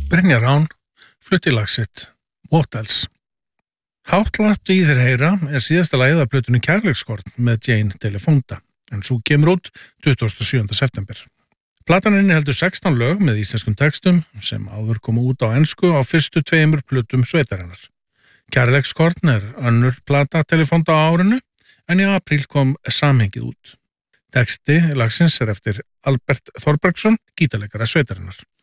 Brynjar Rán flutti lag sitt What Else. Hátt láttu í þér heyra síðasta lagið af plötunni Kærleikskorn með Jane Telefonda, en svo kemur út 27. september. Platan inniheldur 16 lög með íslenskum textum sem áður komu út á ensku á fyrstu 2 plötum sveitarinnar. Kærleikskorn önnur plata Telefonda á árinu, en í apríl kom Samhengið út. Texti lagsins eftir Albert Þorbergsson, gítarleikara sveitarinnar.